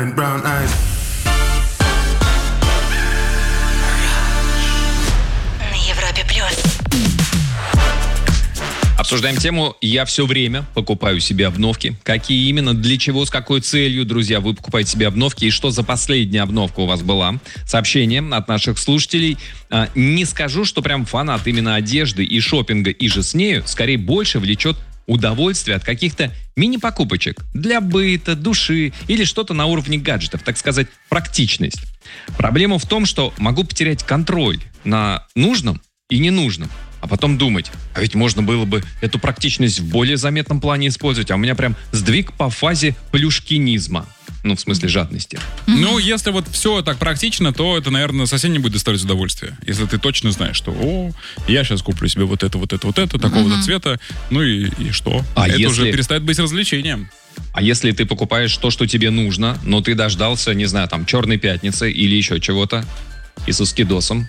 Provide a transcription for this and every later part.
Обсуждаем тему «Я все время покупаю себе обновки». Какие именно, для чего, с какой целью, друзья, вы покупаете себе обновки и что за последняя обновка у вас была? Сообщение от наших слушателей. Не скажу, что прям фанат именно одежды и шопинга и же с нею, скорее больше влечет удовольствие от каких-то мини-покупочек для быта, души или что-то на уровне гаджетов, так сказать, практичность. Проблема в том, что могу потерять контроль на нужном и ненужном. А потом думать, а ведь можно было бы эту практичность в более заметном плане использовать, а у меня прям сдвиг по фазе плюшкинизма. Ну, в смысле жадности. Ну, если вот все так практично, то это, наверное, совсем не будет доставлять удовольствие. Если ты точно знаешь, что, я сейчас куплю себе вот это, такого-то цвета, ну и что? Это уже перестает быть развлечением. А если ты покупаешь то, что тебе нужно, но ты дождался, не знаю, там, Черной пятницы или еще чего-то, и со скидосом?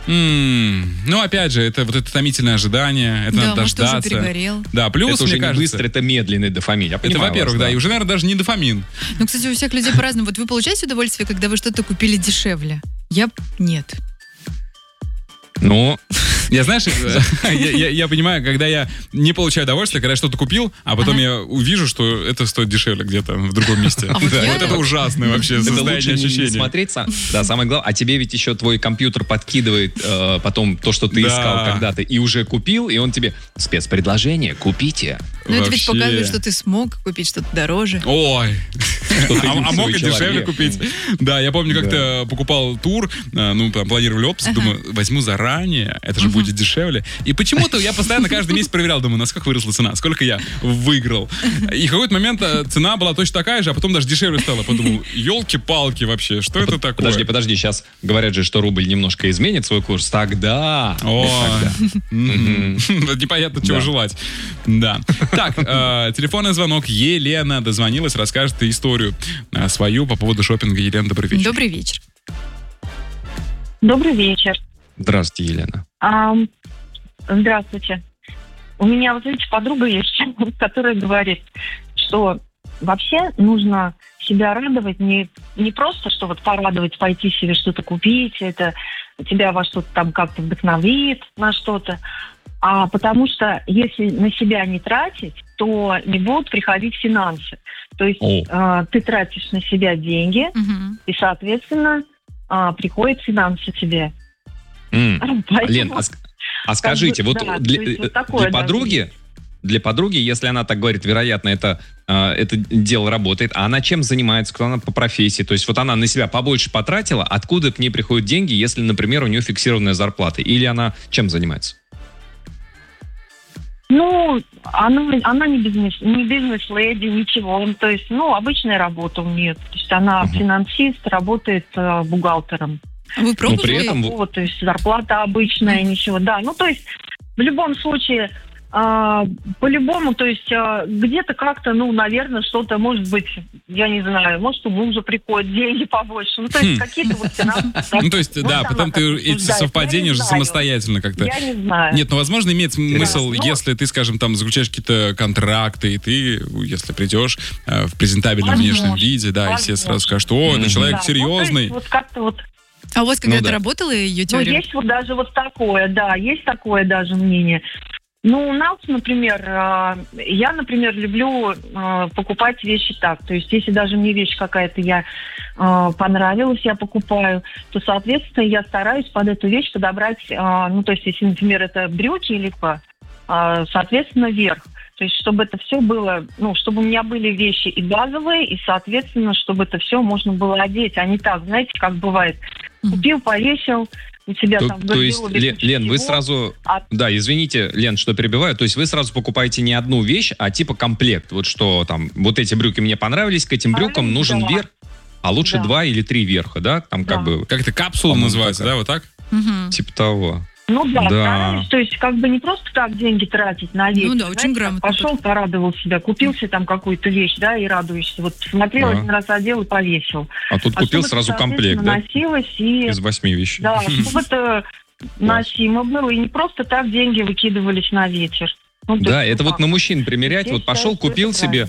Ну, опять же, это вот это томительное ожидание, это надо дождаться. Может, уже перегорел. Да, плюс, это уже мне кажется, не быстро, это медленный дофамин. Это, во-первых, да, и уже, наверное, даже не дофамин. Ну, кстати, у всех людей по-разному. Вот вы получаете удовольствие, когда вы что-то купили дешевле? Нет. Ну... Я, знаешь, я понимаю, когда я не получаю удовольствия, когда я что-то купил, а потом я увижу, что это стоит дешевле где-то в другом месте. Вот это ужасное вообще состояние ощущения. Не смотреть, да, самое главное. А тебе ведь еще твой компьютер подкидывает потом то, что ты искал когда-то, и уже купил, и он тебе спецпредложение, купите. Ну, это ведь показывает, что ты смог купить что-то дороже. Ой, а мог и дешевле купить. Да, я помню, как-то покупал тур, ну, там, планировали отпуск, думаю, возьму заранее, это же будет дешевле. И почему-то я постоянно каждый месяц проверял, думаю, насколько выросла цена, сколько я выиграл. И в какой-то момент цена была точно такая же, а потом даже дешевле стала. Подумал, елки-палки вообще, что это такое? Подожди, сейчас говорят же, что рубль немножко изменит свой курс. Тогда. Непонятно, чего желать. Да. Так, телефонный звонок. Елена дозвонилась, расскажет историю свою по поводу шопинга. Елена, добрый вечер. Добрый вечер. Добрый вечер. Здравствуйте, Елена. Здравствуйте. У меня, вот видите, подруга есть, которая говорит, что вообще нужно себя радовать не просто, что вот порадовать, пойти себе что-то купить, это тебя во что-то там как-то вдохновит на что-то, а потому что если на себя не тратить, то не будут приходить финансы. То есть ты тратишь на себя деньги, и, соответственно, приходят финансы тебе. Лен, а скажите, вот для подруги, если она так говорит, вероятно, это дело работает, а она чем занимается, кто она по профессии? То есть вот она на себя побольше потратила, откуда к ней приходят деньги, если, например, у нее фиксированная зарплата? Или она чем занимается? Ну, она не бизнес-леди, ничего. То есть, обычная работа у нее. То есть она финансист, работает бухгалтером. Вы пробовали? При этом... То есть зарплата обычная, ничего. Да, то есть в любом случае, по-любому, то есть где-то как-то, наверное, что-то, может быть, я не знаю, может, у мужа приходят деньги побольше. То есть какие-то вот финансы. То есть, да, потом ты эти совпадения уже самостоятельно как-то. Я не знаю. Нет, возможно, имеет смысл, если ты, скажем, там, заключаешь какие-то контракты, и ты, если придешь в презентабельном внешнем виде, да, и все сразу скажут, это человек серьезный. Вот как-то вот. А у вас когда-то работала ее теория? Есть вот даже вот такое, да, есть такое даже мнение. У нас, например, я, например, люблю покупать вещи так. То есть, если даже мне вещь какая-то понравилась, я покупаю, то, соответственно, я стараюсь под эту вещь подобрать, то есть, если, например, это брюки или соответственно, верх. То есть, чтобы это все было, чтобы у меня были вещи и базовые, и, соответственно, чтобы это все можно было одеть, а не так, знаете, как бывает. Купил, повесил, у себя там... То есть, Лен, вы сразу... Да, извините, Лен, что перебиваю. То есть вы сразу покупаете не одну вещь, а типа комплект. Вот что там, вот эти брюки мне понравились, к этим брюкам нужен верх, а лучше 2 или 3 верха, да? Там как бы... Как это, капсула называется, да, вот так? Типа того. Стараюсь, то есть как бы не просто так деньги тратить на вещи. Да, очень грамотно. Пошел, порадовал себя, купил себе там какую-то вещь, да, и радуешься. Вот смотрел, один раз одел и повесил. А тут купил сразу комплект, да? Носилось и... Из 8 вещей. Да, чтобы это носимо было, и не просто так деньги выкидывались на ветер. Да, это вот на мужчин примерять, вот пошел, купил себе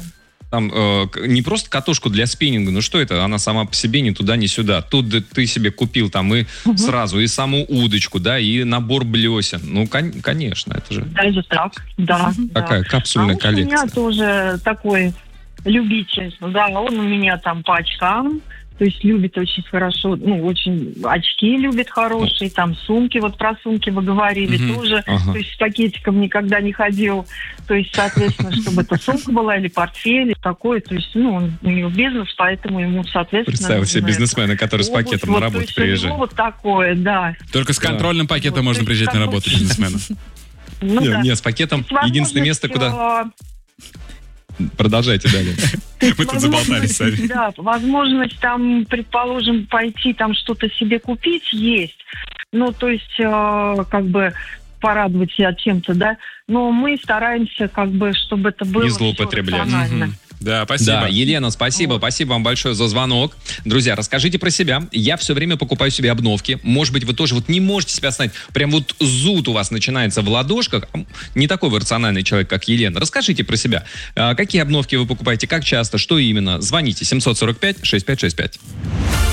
там не просто катушку для спиннинга, ну что это? Она сама по себе ни туда, ни сюда. Тут ты себе купил там и сразу и саму удочку, да, и набор блесен. Ну, конечно, это же... Даже так, да. Такая капсульная коллекция. У меня тоже такой любитель, да, он у меня там по очкам, то есть любит очень хорошо, ну, очень очки любит хорошие, там сумки, вот про сумки вы говорили, тоже, то есть с пакетиком никогда не ходил, то есть, соответственно, чтобы это сумка была или портфель, или такое, то есть, ну, у него бизнес, поэтому ему, соответственно... Представил себе бизнесмена, который с пакетом на работу приезжает. Вот такое, да. Только с контрольным пакетом можно приезжать на работу бизнесмена. Нет, с пакетом единственное место, куда... Продолжайте далее. Мы тут заболтались сами. Да, возможность там, предположим, пойти там что-то себе купить есть. Ну, то есть, как бы порадовать себя чем-то, да. Но мы стараемся, как бы, чтобы это было... Не злоупотреблять. Да, спасибо. Да, Елена, спасибо. Спасибо вам большое за звонок. Друзья, расскажите про себя. Я все время покупаю себе обновки. Может быть, вы тоже вот не можете себя остановить. Прям вот зуд у вас начинается в ладошках. Не такой вы рациональный человек, как Елена. Расскажите про себя. Какие обновки вы покупаете, как часто, что именно? Звоните 745-6565.